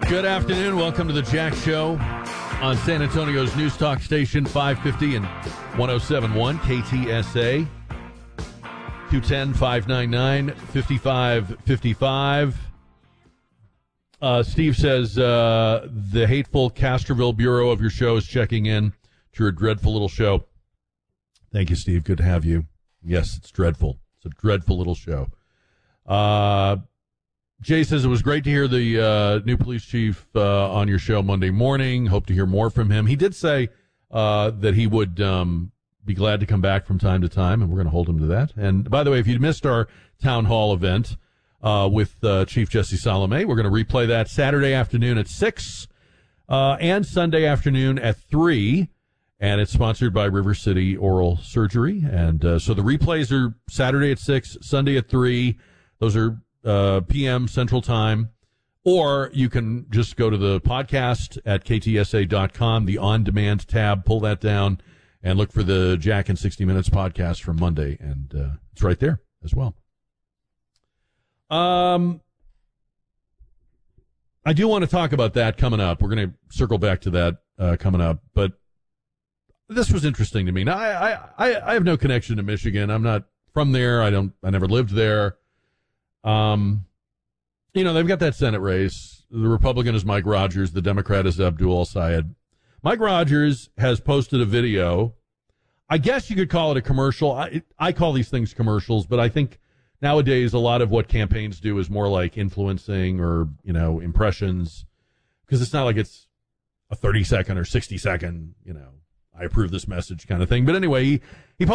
Good afternoon. Welcome to the Jack Show on San Antonio's News Talk Station, 550 and 107.1 KTSA, 210-599-5555. Steve says the hateful Castroville Bureau of your show is checking in to your dreadful little show. Thank you, Steve. Good to have you. Yes, it's dreadful. It's a dreadful little show. Jay says it was great to hear the new police chief on your show Monday morning. Hope to hear more from him. He did say that he would be glad to come back from time to time, and we're going to hold him to that. And by the way, if you missed our town hall event with Chief Jesse Salome, we're going to replay that Saturday afternoon at 6 and Sunday afternoon at 3. And it's sponsored by River City Oral Surgery. And so the replays are Saturday at 6, Sunday at 3. Those are p.m. Central Time, or you can just go to the podcast at ktsa.com, the on-demand tab, pull that down, and look for the Jack in 60 Minutes podcast from Monday, and it's right there as well. I do want to talk about that coming up. We're going to circle back to that coming up, but this was interesting to me. Now, I have no connection to Michigan. I'm not from there. I never lived there. They've got that Senate race. The Republican is Mike Rogers. The Democrat is Abdul El-Sayed. Mike Rogers has posted a video. I guess you could call it a commercial. I call these things commercials, but I think nowadays a lot of what campaigns do is more like influencing or, impressions, because it's not like it's a 30-second or 60-second, I approve this message kind of thing. But anyway, he